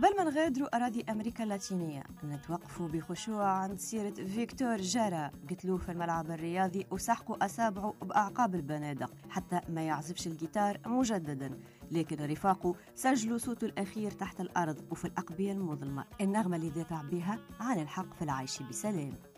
قبل ما نغادروا أراضي أمريكا اللاتينية نتوقفوا بخشوع عند سيرة فيكتور جارا، قتلوه في الملعب الرياضي وسحقوا أصابعه بأعقاب البنادق حتى ما يعزفش الجيتار مجددا، لكن رفاقه سجلوا صوته الأخير تحت الأرض وفي الأقبية المظلمة، النغمة اللي دافع بها عن الحق في العيش بسلام.